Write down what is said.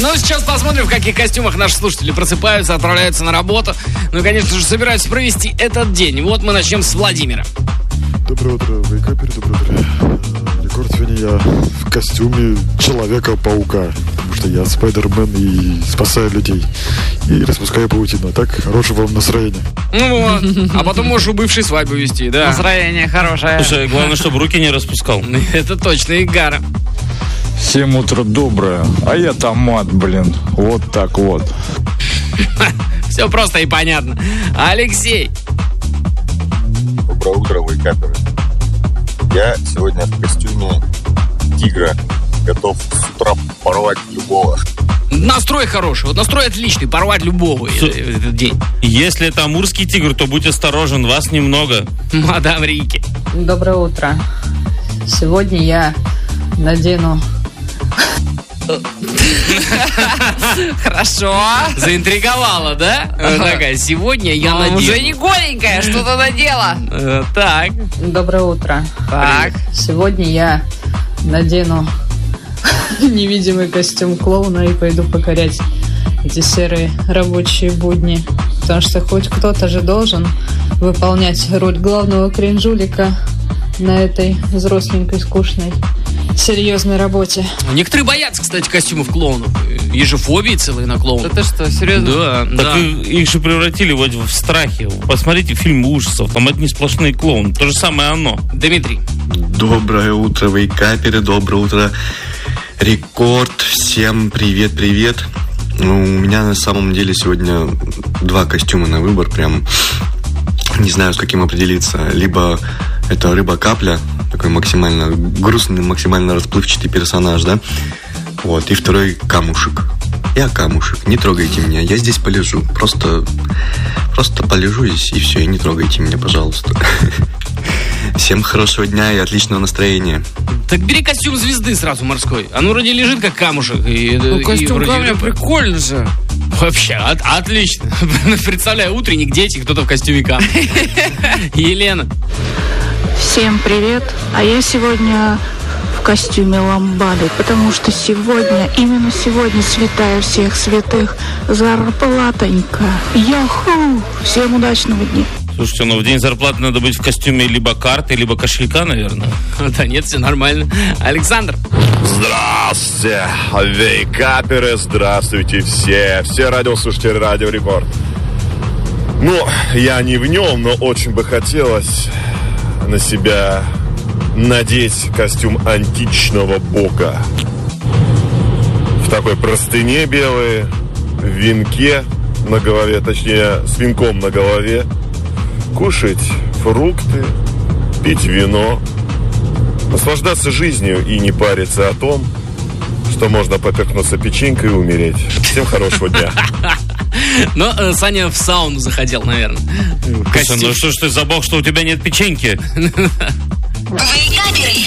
Ну, сейчас посмотрим, в каких костюмах наши слушатели просыпаются, отправляются на работу. Ну, и, конечно же, собираются провести этот день. Вот мы начнем с Владимира. Доброе утро, вейкаперы, доброе утро. Рекорд сегодня я в костюме Человека-паука, потому что я Спайдермен и спасаю людей. И распускаю паутину. Так, хорошего вам настроения. Ну вот. А потом можешь у бывшей свадьбы вести, да. Настроение хорошее. Слушай, главное, чтобы руки не распускал. Это точно, Игара. Всем утро доброе, а я томат, блин. Вот так вот. Все просто и понятно. Алексей. Доброе утро, вейкаперы. Я сегодня в костюме тигра. Готов с утра порвать любого. Настрой хороший, вот настрой отличный, порвать любого этот день. Если это амурский тигр, то будь осторожен, вас немного. Мадам Рики. Доброе утро. Сегодня я надену... Хорошо. Заинтриговала, да? Такая, сегодня я надену. Уже не голенькая, что-то надела. Так. Доброе утро. Так. Сегодня я надену невидимый костюм клоуна и пойду покорять эти серые рабочие будни. Потому что хоть кто-то же должен выполнять роль главного кринжулика на этой взросленькой, скучной, серьезной работе. Некоторые боятся, кстати, костюмов клоунов. Есть же фобии целые на клоунов. Это что, серьезно? Да, Так да. их же превратили вот в страхи. Посмотрите фильмы ужасов, там одни сплошные клоуны. То же самое оно. Дмитрий. Доброе утро, вейкаперы, доброе утро, Рекорд. Всем привет. Ну, у меня на самом деле сегодня 2 костюма на выбор. Прям не знаю, с каким определиться. Либо это рыба-капля, такой максимально грустный, максимально расплывчатый персонаж, да? Вот, и второй камушек. Я камушек, не трогайте меня, я здесь полежу. Просто полежу здесь, и все, и не трогайте меня, пожалуйста. Всем хорошего дня и отличного настроения. Так бери костюм звезды сразу морской. Оно вроде лежит как камушек. Ну, костюм камня прикольно же. Вообще, отлично. Представляю, утренник, дети, кто-то в костюме камня. Елена. Всем привет, а я сегодня в костюме ламбады, потому что именно сегодня святая всех святых, зарплатонька. Яху! Всем удачного дня. Слушайте, ну в день зарплаты надо быть в костюме либо карты, либо кошелька, наверное. Да нет, все нормально. Александр. Здравствуйте, вейкаперы, здравствуйте все радиослушатели Радио Рекорд. Ну, я не в нем, но очень бы хотелось на себя надеть костюм античного бога. В такой простыне белой, в венке на голове, точнее, с венком на голове. Кушать фрукты, пить вино, наслаждаться жизнью и не париться о том, что можно поперхнуться печенькой и умереть. Всем хорошего дня. Но Саня в сауну заходил, наверное. Ну что ж ты за бог, что у тебя нет печеньки?